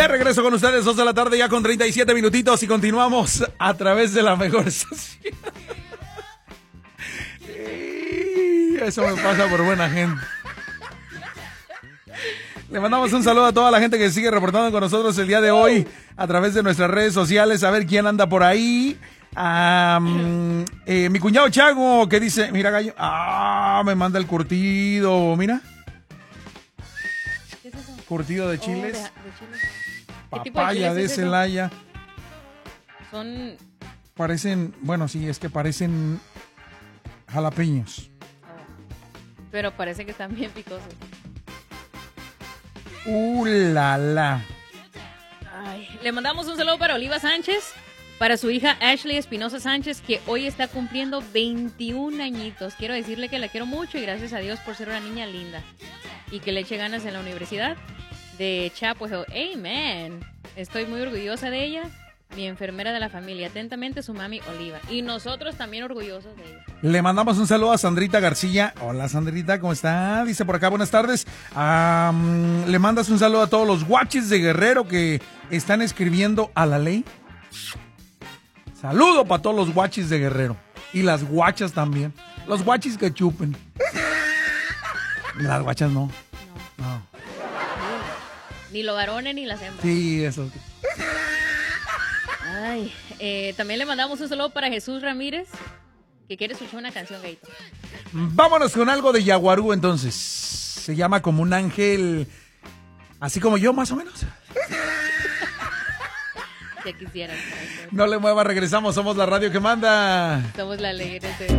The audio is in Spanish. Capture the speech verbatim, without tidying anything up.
De regreso con ustedes, dos de la tarde ya con treinta y siete minutitos y continuamos a través de la mejor estación. Eso me pasa por buena gente. Le mandamos un saludo a toda la gente que sigue reportando con nosotros el día de hoy a través de nuestras redes sociales, a ver quién anda por ahí. Um, eh, mi cuñado Chago, que dice, mira gallo, ah, me manda el curtido, mira. ¿Qué es eso? Curtido de chiles. Oh, de, de chiles. Papaya de, de Celaya. Son... Parecen, bueno, sí, es que parecen jalapeños. Oh. Pero parece que están bien picosos. Uh, la, la. Ay, le mandamos un saludo para Oliva Sánchez, para su hija Ashley Espinosa Sánchez, que hoy está cumpliendo veintiún añitos. Quiero decirle que la quiero mucho y gracias a Dios por ser una niña linda. Y que le eche ganas en la universidad de Chapel Hill. Amen. Estoy muy orgullosa de ella, mi enfermera de la familia. Atentamente, su mami Oliva. Y nosotros también orgullosos de ella. Le mandamos un saludo a Sandrita García. Hola, Sandrita, ¿cómo está? Dice por acá, buenas tardes. Um, le mandas un saludo a todos los guachis de Guerrero que están escribiendo a la ley. Saludo para todos los guachis de Guerrero. Y las guachas también. Los guachis que chupen. Las guachas no. No. No. Ni los varones ni las hembras. Sí, eso. Ay, eh, también le mandamos un saludo para Jesús Ramírez, que quiere escuchar una canción, Gaito. Vámonos con algo de Yaguarú, entonces. Se llama Como un ángel, así como yo, más o menos. Ya quisieran. No le mueva, regresamos. Somos la radio que manda. Somos la alegre.